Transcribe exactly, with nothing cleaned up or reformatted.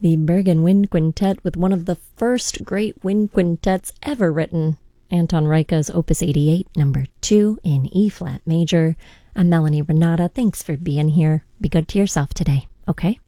The Bergen Wind Quintet with one of the first great wind quintets ever written, Anton Reicha's Opus eighty-eight, number two in E-flat major. I'm Melanie Renata. Thanks for being here. Be good to yourself today, okay?